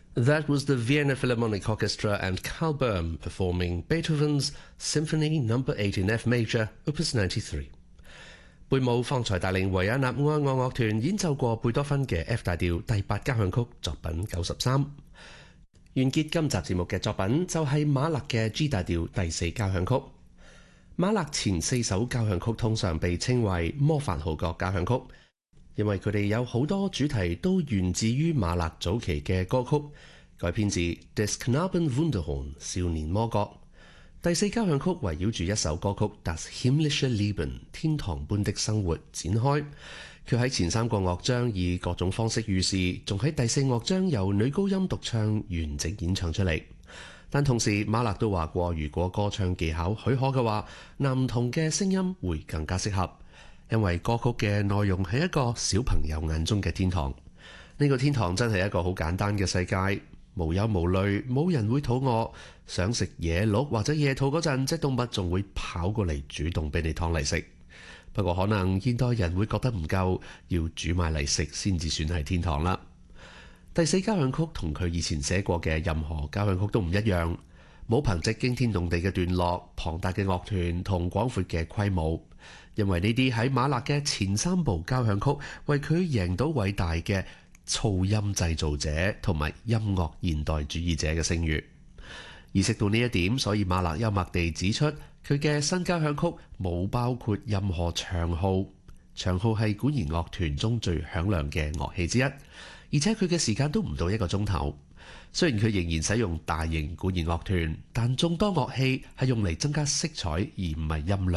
That was the Vienna Philharmonic Orchestra and Carl Böhm performing Beethoven's Symphony No. 8 in F Major, Opus 93。貝姆方才帶領維也納愛樂樂團演奏過貝多芬嘅 F 大調第8交響曲作品93。完結今集節目嘅作品就係馬勒嘅 G 大調第4交響曲。馬勒前4首交響曲通常被稱為魔法號角交響曲，因為佢哋有好多主題都源自於馬勒早期嘅歌曲，改編自 Des Knaben Wunderhorn 少年魔角。第4交響曲圍繞住一首歌曲 Das himmlische Leben 天堂般的生活展開，佢喺前3個樂章以各種方式預示，仲喺第4樂章由女高音獨唱完整演唱出嚟。但同時馬勒都話過，如果歌唱技巧許可嘅話，男童嘅聲音會更加適合，因為歌曲嘅內容係一個小朋友眼中嘅天堂。呢個天堂真係一個好簡單嘅世界，無憂無慮，冇人會肚餓，想食野鹿或者野兔嗰陣，隻動物仲會跑過嚟主動俾你燙嚟食。不過可能現代人會覺得唔夠，要煮埋嚟食先至算係天堂啦。第4交響曲同佢以前寫過嘅任何交響曲都唔一樣，冇憑藉驚天動地嘅段落、龐大嘅樂團同廣闊嘅規模，因為呢啲喺馬勒嘅前3部交響曲為佢贏到偉大嘅噪音製造者同埋音樂現代主義者嘅聲譽。意識到呢一點，所以馬勒幽默地指出，佢嘅新交響曲冇包括任何長號。長號係管弦樂團中最響亮嘅樂器之一，而且佢嘅時間都唔到1個鐘頭。雖然佢仍然使用大型管弦樂團，但眾多樂器係用嚟增加色彩而唔係音量。